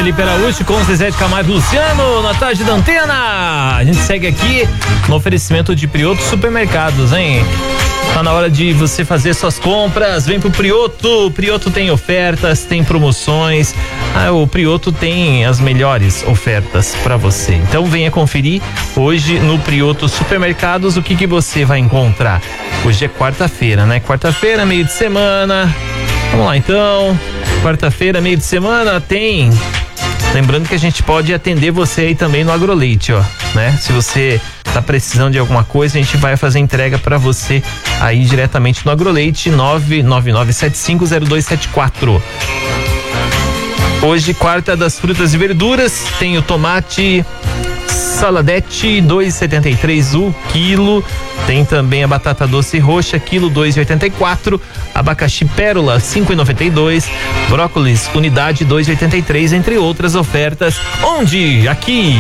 Felipe Araújo com Zezé de Camargo e Luciano na tarde da Antena. A gente segue aqui no oferecimento de Prioto Supermercados, hein? Tá na hora de você fazer suas compras, vem pro Prioto. O Prioto tem ofertas, tem promoções. O Prioto tem as melhores ofertas para você. Então venha conferir hoje no Prioto Supermercados o que você vai encontrar. Hoje é quarta-feira, né? Quarta-feira, meio de semana. Vamos lá então. Quarta-feira, meio de semana, tem. Lembrando que a gente pode atender você aí também no Agroleite, ó, né? Se você tá precisando de alguma coisa, a gente vai fazer entrega para você aí diretamente no Agroleite, 999750274. Hoje, quarta das frutas e verduras, tem o tomate saladete 2,73 o quilo, tem também a batata doce roxa, quilo 2,84, abacaxi pérola 5,92, brócolis unidade 2,83, entre outras ofertas. Onde? Aqui